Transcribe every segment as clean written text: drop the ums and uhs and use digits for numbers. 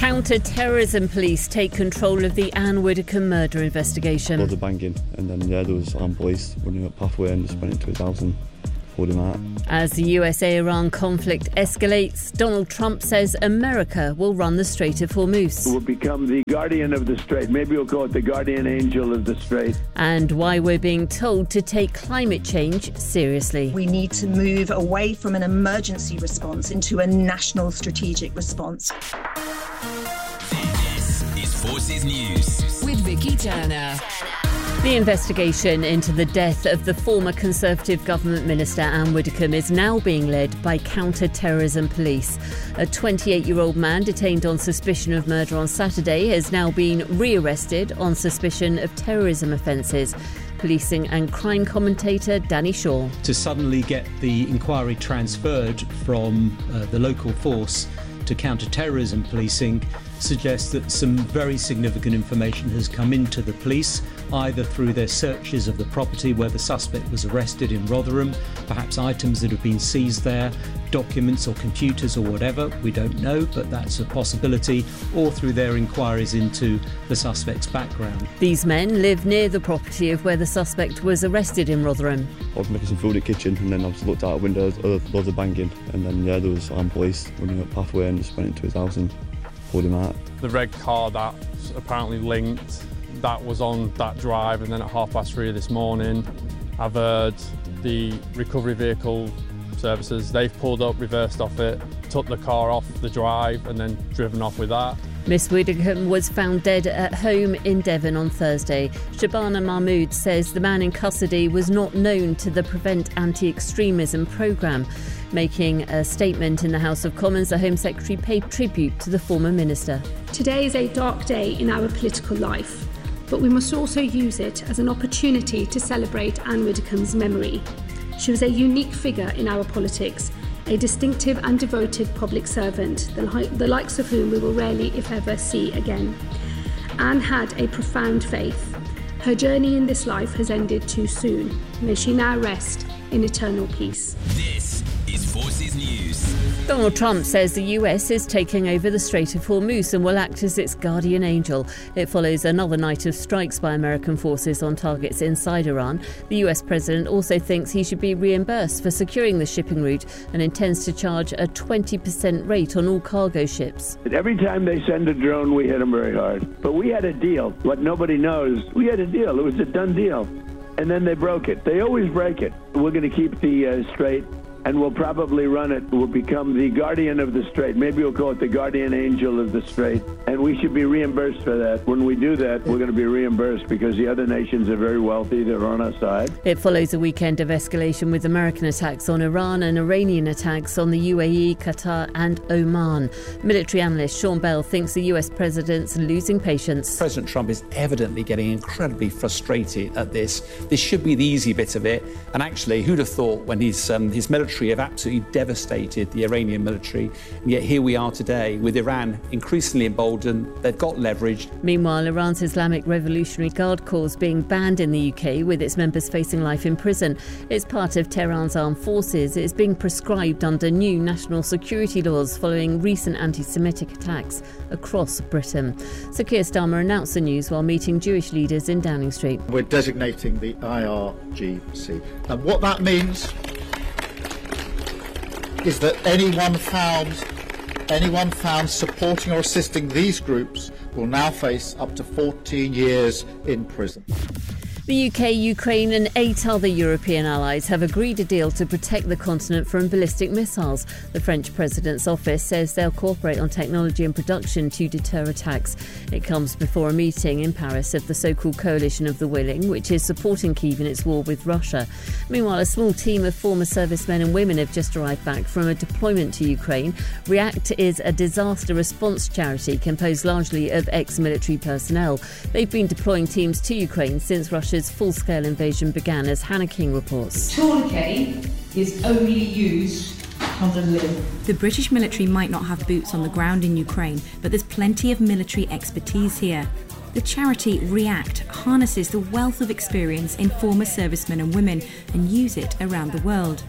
Counter-terrorism police take control of the Anne Widdecombe murder investigation. Loads of banging, and then there was armed police running up pathway and just went into his house and pulled him out. As the USA-Iran conflict escalates, Donald Trump says America will run the Strait of Hormuz. We'll become the guardian of the Strait. Maybe we'll call it the guardian angel of the Strait. And why we're being told to take climate change seriously. We need to move away from an emergency response into a national strategic response. This is Forces News with Vicky Turner. The investigation into the death of the former Conservative government minister Anne Widdecombe is now being led by counter-terrorism police. A 28-year-old man detained on suspicion of murder on Saturday has now been re-arrested on suspicion of terrorism offences. Policing and crime commentator Danny Shaw. To suddenly get the inquiry transferred from the local force to counter-terrorism policing suggests that some very significant information has come into the police, either through their searches of the property where the suspect was arrested in Rotherham, perhaps items that have been seized there, documents or computers or whatever, we don't know, but that's a possibility, or through their inquiries into the suspect's background. These men live near the property of where the suspect was arrested in Rotherham. I was making some food in the kitchen, and then I just looked out the windows, loads of banging, and then there was armed police running up pathway and just went into his house and pulled him out. The red car that's apparently linked, that was on that drive, and then at 3:30 this morning I've heard the recovery vehicle services, they've pulled up, reversed off it, took the car off the drive and then driven off with that. Miss Widdecombe was found dead at home in Devon on Thursday. Shabana Mahmood says the man in custody was not known to the Prevent Anti-Extremism programme. Making a statement in the House of Commons, the Home Secretary paid tribute to the former minister. Today is a dark day in our political life, but we must also use it as an opportunity to celebrate Anne Widdecombe's memory. She was a unique figure in our politics, a distinctive and devoted public servant, the likes of whom we will rarely, if ever, see again. Anne had a profound faith. Her journey in this life has ended too soon. May she now rest in eternal peace. This is Forces News. Donald Trump says the US is taking over the Strait of Hormuz and will act as its guardian angel. It follows another night of strikes by American forces on targets inside Iran. The US president also thinks he should be reimbursed for securing the shipping route and intends to charge a 20% rate on all cargo ships. Every time they send a drone, we hit them very hard. But we had a deal. What nobody knows, we had a deal. It was a done deal. And then they broke it. They always break it. We're going to keep the strait, and we'll probably run it. We'll become the guardian of the Strait. Maybe we'll call it the guardian angel of the Strait. And we should be reimbursed for that. When we do that, we're going to be reimbursed because the other nations are very wealthy. They're on our side. It follows a weekend of escalation with American attacks on Iran and Iranian attacks on the UAE, Qatar and Oman. Military analyst Sean Bell thinks the US president's losing patience. President Trump is evidently getting incredibly frustrated at this. This should be the easy bit of it. And actually, who'd have thought when his military have absolutely devastated the Iranian military, and yet here we are today with Iran increasingly emboldened. They've got leverage. Meanwhile, Iran's Islamic Revolutionary Guard Corps being banned in the UK, with its members facing life in prison. It's part of Tehran's armed forces. It's being prescribed under new national security laws following recent anti-Semitic attacks across Britain. Sir Keir Starmer announced the news while meeting Jewish leaders in Downing Street. We're designating the IRGC. And what that means is that anyone found supporting or assisting these groups will now face up to 14 years in prison. The UK, Ukraine and 8 other European allies have agreed a deal to protect the continent from ballistic missiles. The French President's office says they'll cooperate on technology and production to deter attacks. It comes before a meeting in Paris of the so-called Coalition of the Willing, which is supporting Kyiv in its war with Russia. Meanwhile, a small team of former servicemen and women have just arrived back from a deployment to Ukraine. REACT is a disaster response charity composed largely of ex-military personnel. They've been deploying teams to Ukraine since Russia's full-scale invasion began, as Hannah King reports. Tourniquet is only used on the limb. The British military might not have boots on the ground in Ukraine, but there's plenty of military expertise here. The charity REACT harnesses the wealth of experience in former servicemen and women and use it around the world.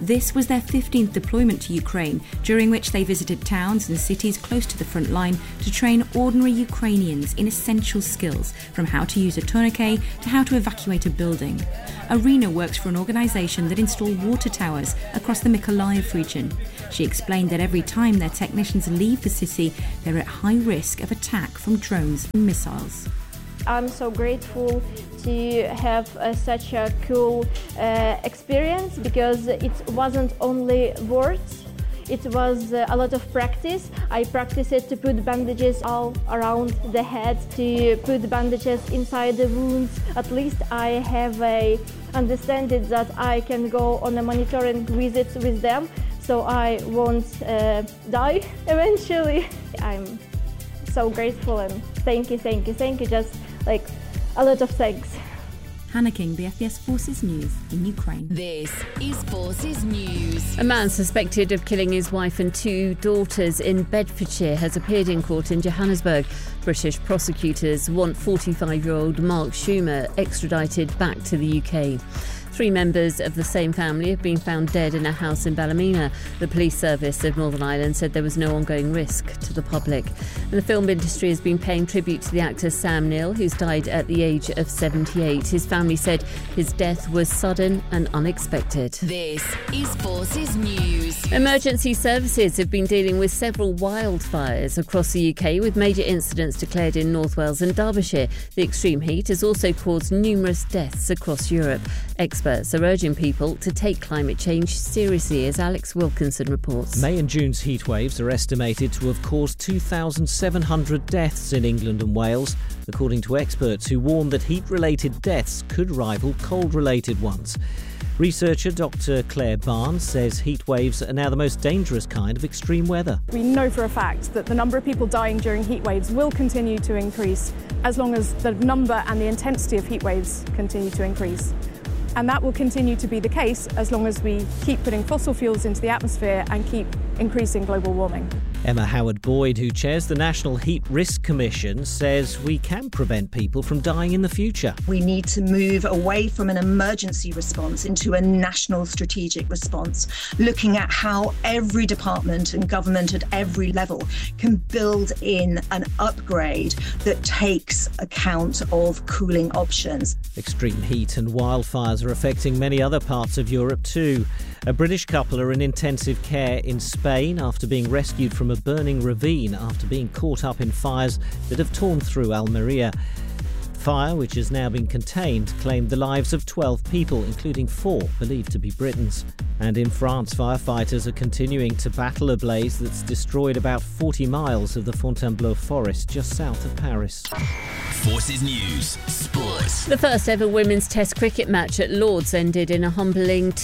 This was their 15th deployment to Ukraine, during which they visited towns and cities close to the front line to train ordinary Ukrainians in essential skills, from how to use a tourniquet to how to evacuate a building. Arena works for an organisation that install water towers across the Mykolaiv region. She explained that every time their technicians leave the city, they're at high risk of attack from drones and missiles. I'm so grateful to have such a cool experience, because it wasn't only words, it was a lot of practice. I practiced it to put bandages all around the head, to put bandages inside the wounds. At least I have a understanding that I can go on a monitoring visit with them, so I won't die eventually. I'm so grateful and thank you, just like a lot of thanks. Hannah King, BFBS Forces News in Ukraine. This is Forces News. A man suspected of killing his wife and 2 daughters in Bedfordshire has appeared in court in Johannesburg. British prosecutors want 45-year-old Mark Schumer extradited back to the UK. 3 members of the same family have been found dead in a house in Ballymena. The police service of Northern Ireland said there was no ongoing risk to the public. And the film industry has been paying tribute to the actor Sam Neill, who's died at the age of 78. His family said his death was sudden and unexpected. This is Forces News. Emergency services have been dealing with several wildfires across the UK, with major incidents declared in North Wales and Derbyshire. The extreme heat has also caused numerous deaths across Europe. Experts are urging people to take climate change seriously, as Alex Wilkinson reports. May and June's heat waves are estimated to have caused 2,700 deaths in England and Wales, according to experts who warn that heat-related deaths could rival cold-related ones. Researcher Dr. Claire Barnes says heat waves are now the most dangerous kind of extreme weather. We know for a fact that the number of people dying during heat waves will continue to increase as long as the number and the intensity of heat waves continue to increase. And that will continue to be the case as long as we keep putting fossil fuels into the atmosphere and keep increasing global warming. Emma Howard-Boyd, who chairs the National Heat Risk Commission, says we can prevent people from dying in the future. We need to move away from an emergency response into a national strategic response, looking at how every department and government at every level can build in an upgrade that takes account of cooling options. Extreme heat and wildfires are affecting many other parts of Europe too. A British couple are in intensive care in Spain after being rescued from a burning ravine after being caught up in fires that have torn through Almeria. Fire, which has now been contained, claimed the lives of 12 people, including 4 believed to be Britons. And in France, firefighters are continuing to battle a blaze that's destroyed about 40 miles of the Fontainebleau forest just south of Paris. Forces News Sport. The first ever women's Test cricket match at Lords ended in a humbling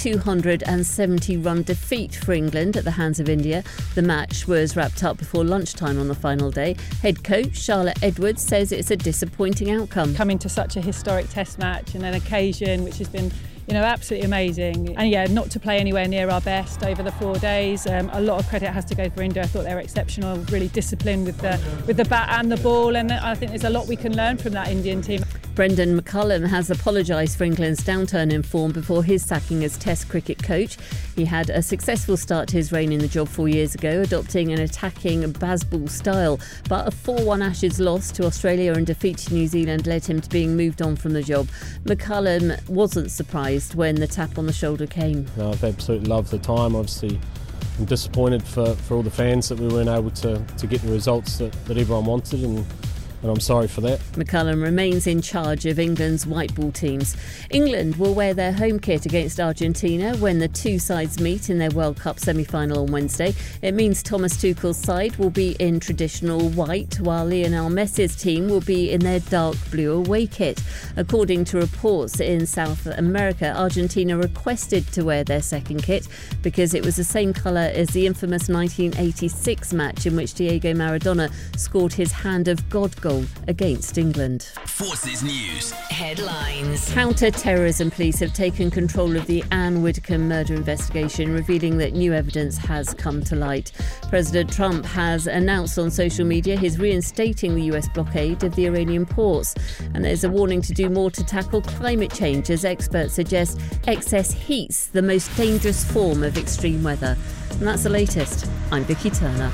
270-run defeat for England at the hands of India. The match was wrapped up before lunchtime on the final day. Head coach Charlotte Edwards says it's a disappointing outcome. Coming to such a historic Test match and an occasion which has been absolutely amazing. And not to play anywhere near our best over the 4 days. A lot of credit has to go for India. I thought they were exceptional, really disciplined with the bat and the ball, and I think there's a lot we can learn from that Indian team. Brendan McCullum has apologised for England's downturn in form before his sacking as Test cricket coach. He had a successful start to his reign in the job 4 years ago, adopting an attacking Bazball style. But a 4-1 Ashes loss to Australia and defeat to New Zealand led him to being moved on from the job. McCullum wasn't surprised when the tap on the shoulder came. I've absolutely loved the time. Obviously, I'm disappointed for all the fans that we weren't able to get the results that everyone wanted, and I'm sorry for that. McCullum remains in charge of England's white ball teams. England will wear their home kit against Argentina when the 2 sides meet in their World Cup semi-final on Wednesday. It means Thomas Tuchel's side will be in traditional white, while Lionel Messi's team will be in their dark blue away kit. According to reports in South America, Argentina requested to wear their second kit because it was the same colour as the infamous 1986 match in which Diego Maradona scored his Hand of God goal goal against England. Forces News. Headlines. Counter-terrorism police have taken control of the Anne Widdecombe murder investigation, revealing that new evidence has come to light. President Trump has announced on social media he's reinstating the US blockade of the Iranian ports. And there's a warning to do more to tackle climate change, as experts suggest excess heat's the most dangerous form of extreme weather. And that's the latest. I'm Vicky Turner.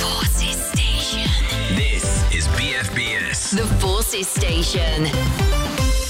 This is BFBS. The Forces Station.